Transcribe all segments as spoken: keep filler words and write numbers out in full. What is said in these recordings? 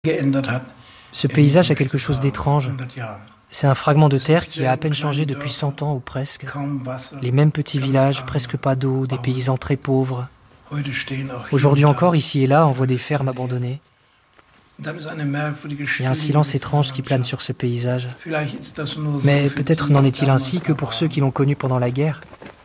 Ce paysage a quelque chose d'étrange. C'est un fragment de terre qui a à peine changé depuis cent ans ou presque. Les mêmes petits villages, presque pas d'eau, des paysans très pauvres. Aujourd'hui encore, ici et là, on voit des fermes abandonnées. Il y a un silence étrange qui plane sur ce paysage. Mais peut-être n'en est-il ainsi que pour ceux qui l'ont connu pendant la guerre.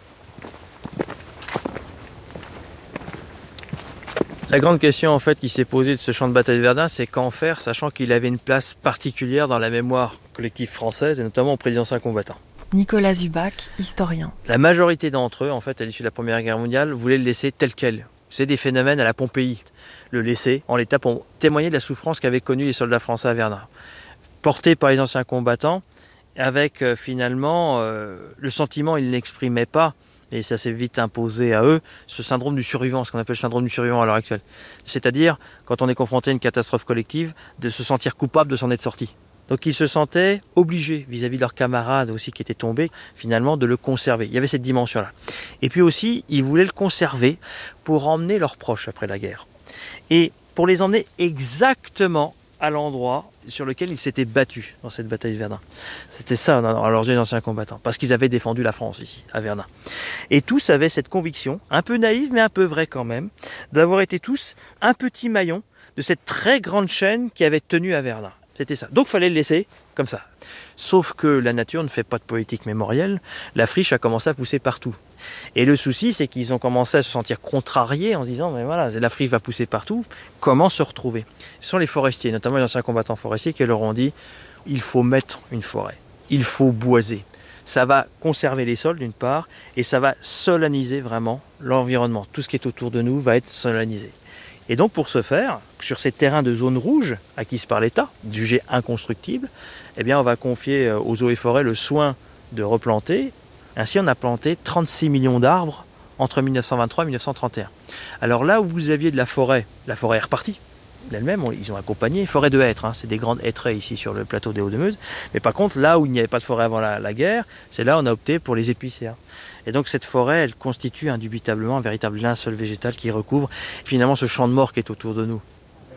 La grande question en fait qui s'est posée de ce champ de bataille de Verdun, c'est qu'en faire, sachant qu'il avait une place particulière dans la mémoire collective française et notamment auprès des anciens combattants. Nicolas Zubac, historien. La majorité d'entre eux, en fait, à l'issue de la Première Guerre mondiale, voulaient le laisser tel quel. C'est des phénomènes à la Pompéi. Le laisser en l'état pour témoigner de la souffrance qu'avaient connue les soldats français à Verdun. Portés par les anciens combattants, avec euh, finalement euh, le sentiment, ils ne l'exprimaient pas, et ça s'est vite imposé à eux, ce syndrome du survivant, ce qu'on appelle le syndrome du survivant à l'heure actuelle. C'est-à-dire, quand on est confronté à une catastrophe collective, de se sentir coupable de s'en être sorti. Donc ils se sentaient obligés, vis-à-vis de leurs camarades aussi qui étaient tombés, finalement de le conserver. Il y avait cette dimension-là. Et puis aussi, ils voulaient le conserver pour emmener leurs proches après la guerre. Et pour les emmener exactement à l'endroit sur lequel ils s'étaient battus dans cette bataille de Verdun. C'était ça, à leurs yeux, anciens combattants, parce qu'ils avaient défendu la France ici, à Verdun. Et tous avaient cette conviction, un peu naïve mais un peu vraie quand même, d'avoir été tous un petit maillon de cette très grande chaîne qui avait tenu à Verdun. C'était ça. Donc il fallait le laisser comme ça. Sauf que la nature ne fait pas de politique mémorielle. La friche a commencé à pousser partout. Et le souci, c'est qu'ils ont commencé à se sentir contrariés en se disant, mais voilà, la friche va pousser partout. Comment se retrouver ? Ce sont les forestiers, notamment les anciens combattants forestiers, qui leur ont dit, il faut mettre une forêt. Il faut boiser. Ça va conserver les sols d'une part, et ça va solaniser vraiment l'environnement. Tout ce qui est autour de nous va être solanisé. Et donc pour ce faire, sur ces terrains de zone rouge acquis par l'État, jugés inconstructibles, eh bien on va confier aux eaux et forêts le soin de replanter. Ainsi on a planté trente-six millions d'arbres entre mille neuf cent vingt-trois et mille neuf cent trente et un. Alors là où vous aviez de la forêt, la forêt est repartie d'elle-même, ils ont accompagné, forêt de hêtres, hein, c'est des grandes hêtraies ici sur le plateau des Hauts-de-Meuse. Mais par contre là où il n'y avait pas de forêt avant la, la guerre, c'est là où on a opté pour les épicéas. Et donc cette forêt, elle constitue indubitablement un véritable linceul végétal qui recouvre finalement ce champ de mort qui est autour de nous.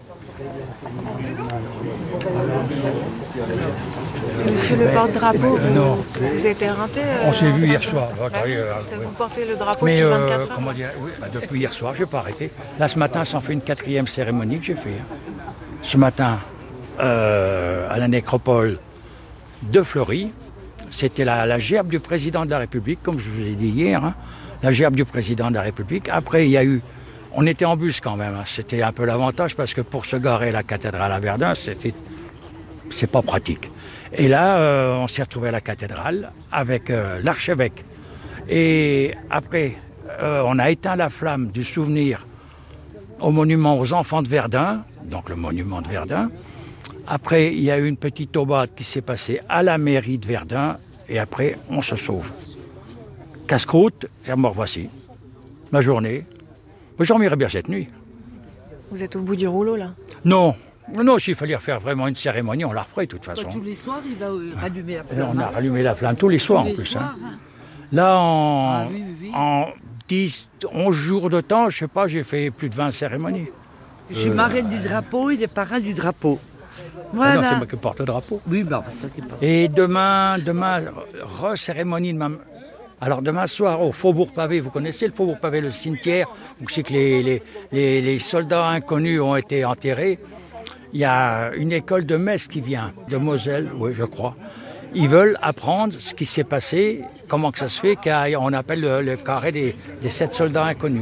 Monsieur le porte-drapeau, vous, non. vous êtes éreinté euh, On s'est vu hier soir. Bah, Oui, euh, ça oui. vous portez le drapeau Mais depuis euh, vingt-quatre heures. comment dire, oui, bah, depuis hier soir, je n'ai pas arrêté. Là, ce matin, ça en fait une quatrième cérémonie que j'ai fait. Ce matin, euh, à la nécropole de Fleury, c'était la, la gerbe du président de la République, comme je vous ai dit hier, hein, la gerbe du président de la République. Après, il y a eu... On était en bus quand même, hein. C'était un peu l'avantage parce que pour se garer à la cathédrale à Verdun, c'était... c'est pas pratique. Et là, euh, on s'est retrouvé à la cathédrale avec euh, l'archevêque. Et après, euh, on a éteint la flamme du souvenir au monument aux enfants de Verdun, donc le monument de Verdun. Après, il y a eu une petite aubade qui s'est passée à la mairie de Verdun. Et après, on se sauve. Casse-croûte, et me revoici. La journée. Je dormirai bien cette nuit. Vous êtes au bout du rouleau, là ? Non. Non, s'il fallait refaire vraiment une cérémonie, on la referait de toute façon. Bah, tous les soirs, il va euh, rallumer la Là, flamme. on a rallumé la flamme tous les soirs tous en les plus. soirs, Hein. hein. Là, en, Ah, oui, oui, oui. en dix, onze jours de temps, je sais pas, j'ai fait plus de vingt cérémonies. Je suis marraine du drapeau, il est parrain du drapeau. Ah Voilà. non, c'est moi qui porte le drapeau. Oui, bah, c'est ça qui est pas. Et demain, demain, re-cérémonie de ma... Alors demain soir, au Faubourg Pavé, vous connaissez le Faubourg Pavé, le cimetière, où c'est que les, les, les, les soldats inconnus ont été enterrés. Il y a une école de Metz qui vient, de Moselle, oui, je crois. Ils veulent apprendre ce qui s'est passé, comment que ça se fait qu'on appelle le, le carré des, des sept soldats inconnus.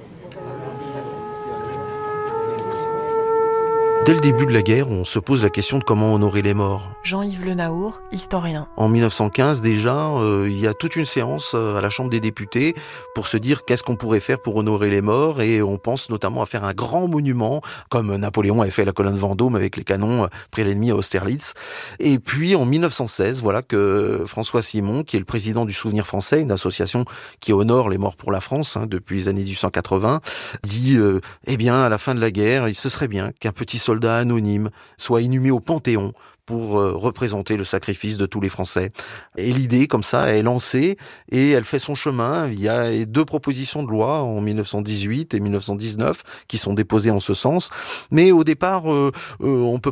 Dès le début de la guerre, on se pose la question de comment honorer les morts. Jean-Yves Le Naour, historien. En mille neuf cent quinze, déjà, euh, il y a toute une séance euh, à la Chambre des députés pour se dire qu'est-ce qu'on pourrait faire pour honorer les morts. Et on pense notamment à faire un grand monument, comme Napoléon avait fait la colonne Vendôme avec les canons près l'ennemi à Austerlitz. Et puis en mille neuf cent seize, voilà que François Simon, qui est le président du Souvenir français, une association qui honore les morts pour la France hein, depuis les années dix-huit cent quatre-vingts, dit euh, eh bien à la fin de la guerre, il se serait bien qu'un petit soldat anonyme soit inhumé au Panthéon pour euh, représenter le sacrifice de tous les Français. Et l'idée, comme ça, est lancée et elle fait son chemin. Il y a deux propositions de loi en mille neuf cent dix-huit et mille neuf cent dix-neuf qui sont déposées en ce sens. Mais au départ, euh, euh, on peut